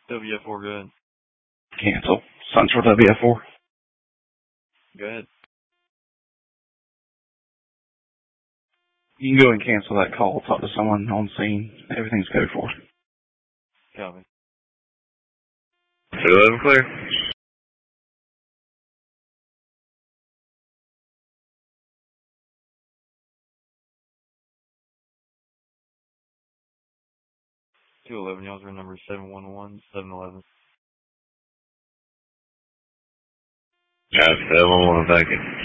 WF4, go ahead. Cancel. Central WF4. Go ahead. You can go and cancel that call. Talk to someone on scene. Everything's code for. Copy. 211 clear. Y'all's room number 711-711. Yeah, 711, thank you.